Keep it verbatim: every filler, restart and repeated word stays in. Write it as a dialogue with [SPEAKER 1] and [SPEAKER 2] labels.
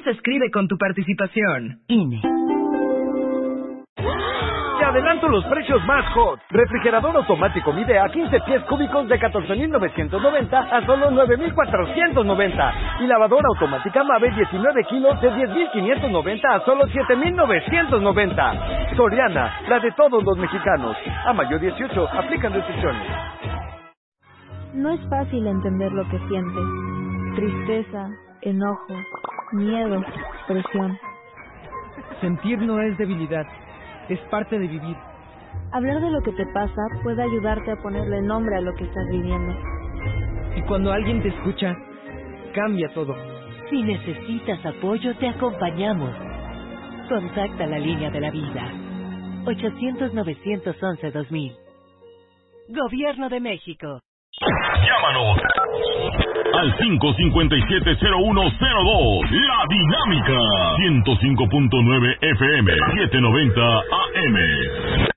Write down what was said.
[SPEAKER 1] se escribe con tu participación.
[SPEAKER 2] I N E.
[SPEAKER 3] Te adelanto los precios más hot. Refrigerador automático Midea quince pies cúbicos de catorce mil novecientos noventa a solo nueve mil cuatrocientos noventa. Y lavadora automática Mave diecinueve kilos de diez mil quinientos noventa a solo siete mil novecientos noventa. Soriana, la de todos los mexicanos. A mayo dieciocho, aplican restricciones.
[SPEAKER 4] No es fácil entender lo que sientes. Tristeza, enojo, miedo, presión.
[SPEAKER 5] Sentir no es debilidad. Es parte de vivir.
[SPEAKER 4] Hablar de lo que te pasa puede ayudarte a ponerle nombre a lo que estás viviendo.
[SPEAKER 5] Y cuando alguien te escucha, cambia todo.
[SPEAKER 2] Si necesitas apoyo, te acompañamos. Contacta la línea de la vida. ochocientos, novecientos once, dos mil. Gobierno de México.
[SPEAKER 6] Llámanos al cinco cinco siete cero uno cero dos. La Dinámica ciento cinco punto nueve F M, setecientos noventa A M.